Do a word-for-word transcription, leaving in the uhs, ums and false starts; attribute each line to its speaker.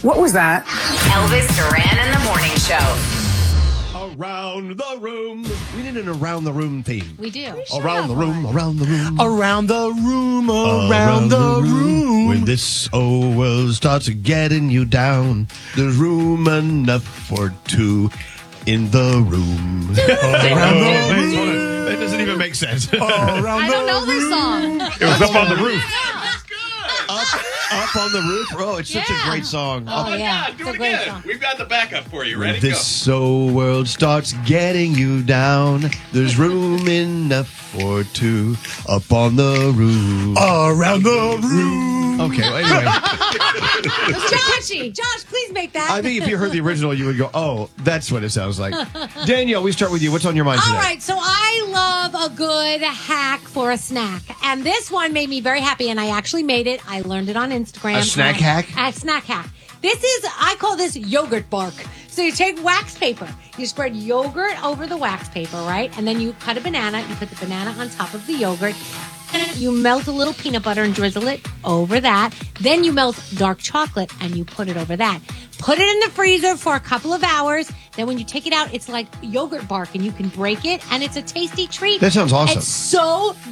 Speaker 1: What was that?
Speaker 2: Elvis Duran in the Morning Show.
Speaker 3: Around the room. We need an around the room theme.
Speaker 4: We do.
Speaker 3: Around the room, around the room.
Speaker 5: Around the room, around, the, room.
Speaker 3: When this old world starts getting you down, there's room enough for two in the room.
Speaker 5: Around the room.
Speaker 3: That doesn't even make sense.
Speaker 5: Around
Speaker 4: I don't
Speaker 5: the
Speaker 4: know this song.
Speaker 5: It was up on the roof.
Speaker 3: Up, up on the roof. Oh, it's such a
Speaker 4: Yeah.
Speaker 3: great song.
Speaker 4: Oh,
Speaker 3: Up-
Speaker 4: yeah.
Speaker 6: Do
Speaker 4: It's a
Speaker 6: it
Speaker 4: great
Speaker 6: again.
Speaker 4: song.
Speaker 6: We've got the backup for you.
Speaker 3: When
Speaker 6: Ready? Go.
Speaker 3: this so world starts getting you down, there's room enough for two up on the roof.
Speaker 5: Around the room.
Speaker 3: Okay, well, anyway.
Speaker 4: Joshy.
Speaker 7: Josh, please make that.
Speaker 3: I think if you heard the original, you would go, oh, that's what it sounds like. Danielle, we start with you. What's on your mind today?
Speaker 7: All right, so I love a good hack for a snack. And this one made me very happy, and I actually made it. I learned it on Instagram.
Speaker 3: A snack
Speaker 7: And I-
Speaker 3: hack?
Speaker 7: A snack hack. This is, I call this yogurt bark. So you take wax paper, you spread yogurt over the wax paper, right? And then you cut a banana, you put the banana on top of the yogurt. You melt a little peanut butter and drizzle it over that. Then you melt dark chocolate and you put it over that. Put it in the freezer for a couple of hours. Then when you take it out, it's like yogurt bark and you can break it and it's a tasty treat.
Speaker 3: That sounds awesome.
Speaker 7: It's so